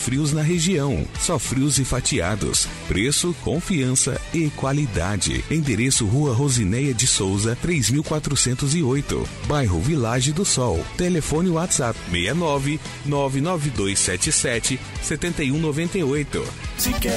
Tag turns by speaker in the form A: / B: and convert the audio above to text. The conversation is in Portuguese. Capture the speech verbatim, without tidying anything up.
A: frios na região. Só frios e fatiados. Preço, confiança e qualidade. Endereço Rua Rosineia de Souza, três mil quatrocentos e oito. Bairro Village do Sol. Telefone WhatsApp seis nove nove nove dois sete sete sete um nove oito.